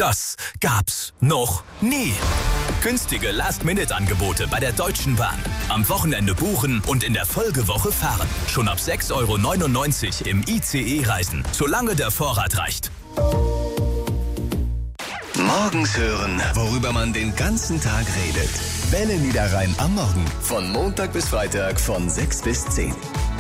Das gab's noch nie. Günstige Last-Minute-Angebote bei der Deutschen Bahn. Am Wochenende buchen und in der Folgewoche fahren. Schon ab 6,99 € im ICE reisen, solange der Vorrat reicht. Morgens hören, worüber man den ganzen Tag redet. Welle Niederrhein am Morgen. Von Montag bis Freitag von 6 bis 10.